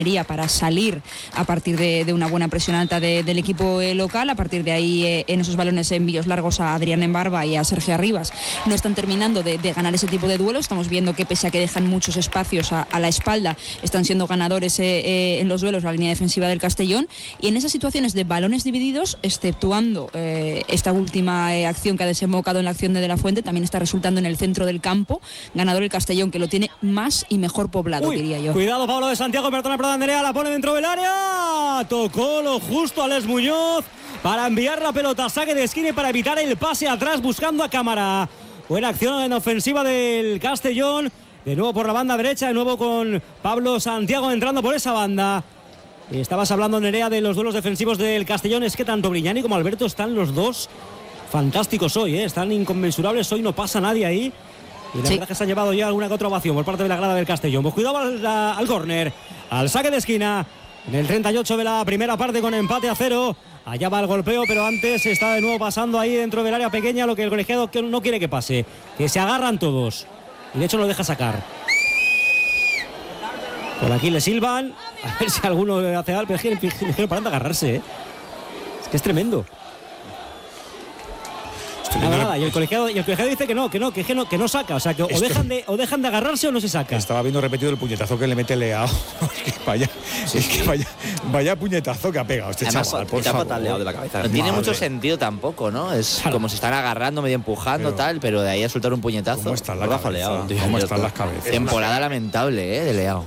para salir a partir de una buena presión alta del equipo local. A partir de ahí, en esos balones envíos largos a Adrián Embarba y a Sergio Arribas, no están terminando de ganar ese tipo de duelos. Estamos viendo que pese a que dejan muchos espacios a la espalda, están siendo ganadores en los duelos la línea defensiva del Castellón, y en esas situaciones de balones divididos, exceptuando esta última acción que ha desembocado en la acción de la Fuente, también está resultando en el centro del campo ganador el Castellón, que lo tiene más y mejor poblado, diría yo. Cuidado, Pablo de Santiago, perdona, Andrea, la pone dentro del área, tocó lo justo a Alex Muñoz para enviar la pelota a saque de esquina y para evitar el pase atrás buscando a Cámara. Buena acción en ofensiva del Castellón, de nuevo por la banda derecha, de nuevo con Pablo Santiago entrando por esa banda. Estabas hablando, Nerea, de los duelos defensivos del Castellón. Es que tanto Brignani como Alberto están los dos fantásticos hoy, están inconmensurables, hoy no pasa nadie ahí. Y la verdad que se ha llevado ya alguna que otra ovación por parte de la grada del Castellón. Pues cuidado al córner, al saque de esquina, en el 38 de la primera parte con empate a 0. Allá va el golpeo, pero antes está de nuevo pasando ahí dentro del área pequeña lo que el colegiado no quiere que pase, que se agarran todos. Y de hecho lo deja sacar. Por aquí le silban, a ver si alguno hace algo, pero es que no paran de agarrarse, Es que es tremendo. Nada, y el colegiado dice que no saca, o sea, que o dejan de agarrarse o no se saca. Estaba viendo repetido el puñetazo que le mete Leao. Vaya puñetazo que ha pegado este chaval, por favor. Pataleado de la cabeza. No tiene mucho sentido tampoco, ¿no? Es claro, como se están agarrando, medio empujando, pero de ahí a soltar un puñetazo. ¿Cómo están las cabezas? Temporada lamentable, de Leao.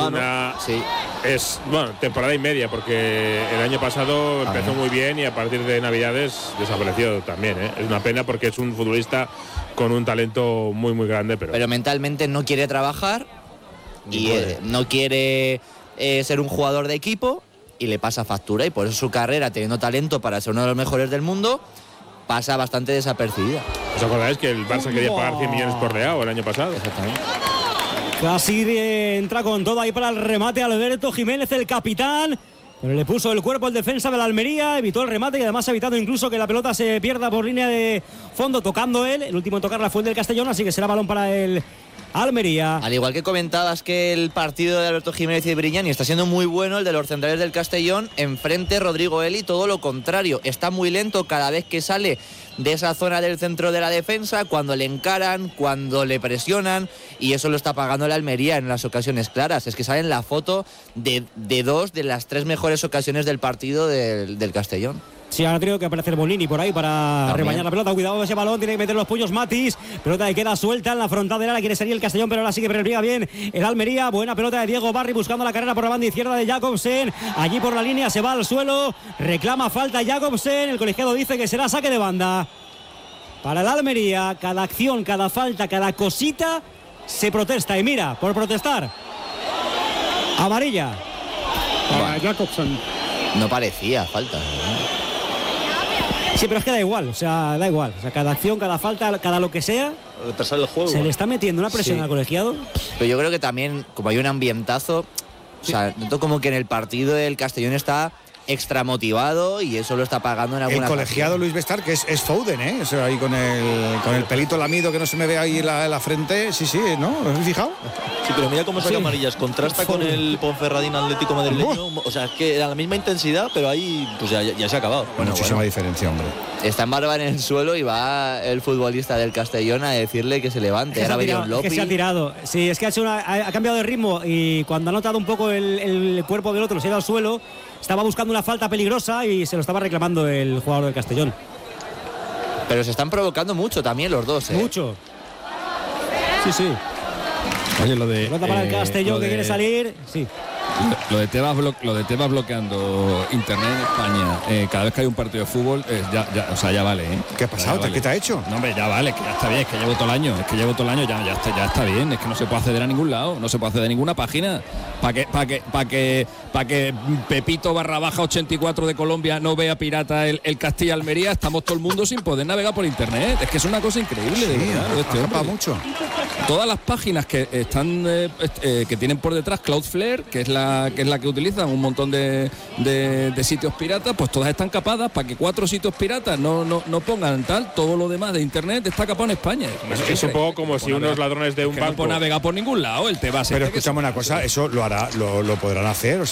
Temporada y media, porque el año pasado empezó muy bien y a partir de Navidades desapareció también, Es una pena porque es un futbolista con un talento muy muy grande, pero mentalmente no quiere trabajar y no quiere ser un jugador de equipo y le pasa factura, y por eso su carrera, teniendo talento para ser uno de los mejores del mundo, pasa bastante desapercibida. ¿Os acordáis que el Barça quería pagar 100 millones por Leao el año pasado? Exactamente. Casi entra con todo ahí para el remate Alberto Jiménez, el capitán, pero le puso el cuerpo el defensa de la Almería, evitó el remate y además ha evitado incluso que la pelota se pierda por línea de fondo, tocando él, el último en tocar la Fuente del Castellón, así que será balón para el Almería. Al igual que comentabas que el partido de Alberto Jiménez y de Brignani está siendo muy bueno, el de los centrales del Castellón, enfrente Rodrigo Eli, todo lo contrario, está muy lento cada vez que sale de esa zona del centro de la defensa, cuando le encaran, cuando le presionan, y eso lo está pagando la Almería en las ocasiones claras. Es que sale en la foto de dos de las tres mejores ocasiones del partido del Castellón. Sí, ahora creo que aparece el Molini por ahí para rebañar la pelota. Cuidado ese balón, tiene que meter los puños Matis. Pelota que queda suelta en la frontal del área, quiere salir el Castellón, pero ahora sí que repliega bien el Almería. Buena pelota de Diego Barry buscando la carrera por la banda izquierda de Jacobsen. Allí por la línea se va al suelo, reclama falta Jacobsen. El colegiado dice que será saque de banda para el Almería. Cada acción, cada falta, cada cosita se protesta. Y mira, por protestar, amarilla para Jacobsen. No parecía falta. Sí, pero es que da igual, cada acción, cada falta, cada lo que sea, retrasar el juego. Se le está metiendo una presión al colegiado. Pero yo creo que también, como hay un ambientazo, noto como que en el partido el Castellón está extra motivado y eso lo está pagando en alguna. El colegiado ocasión. Luis Bestar, que es Foden, o sea, ahí con el pelito lamido que no se me ve ahí en la frente. Sí, ¿no? ¿Os habéis fijado? Sí, pero mira cómo saca amarillas, contrasta con el Ponferradina Atlético Madrileño. O sea, es que era la misma intensidad, pero ahí pues ya se ha acabado. Muchísima diferencia, hombre. Está en barba en el suelo y va el futbolista del Castellón a decirle que se levante. Ahora vería un Lopi. Que se ha tirado. Sí, es que ha cambiado de ritmo y cuando ha notado un poco el cuerpo del otro, se ha ido al suelo. Estaba buscando una falta peligrosa y se lo estaba reclamando el jugador del Castellón. Pero se están provocando mucho también los dos, Mucho. Sí. Oye, lo de. Pelota para el Castellón que quiere salir. Sí. Lo de Tebas bloqueando internet en España cada vez que hay un partido de fútbol, ya vale, ¿Qué ha pasado? Vale. ¿Qué te ha hecho? No, hombre, ya vale, que ya está bien, es que llevo todo el año, ya está bien, es que no se puede acceder a ningún lado, no se puede acceder a ninguna página. Para que Pepito /84 de Colombia no vea pirata el Castilla-Almería, estamos todo el mundo sin poder navegar por internet. Es que es una cosa increíble, de verdad. Mucho. Todas las páginas que están que tienen por detrás Cloudflare, que es la que utilizan un montón de sitios piratas, pues todas están capadas para que 4 sitios piratas no pongan tal. Todo lo demás de internet está capado en España. Es un poco como si unos ladrones de un banco no navegar por ningún lado el Tebas. Pero escúchame una cosa, eso lo podrán hacer,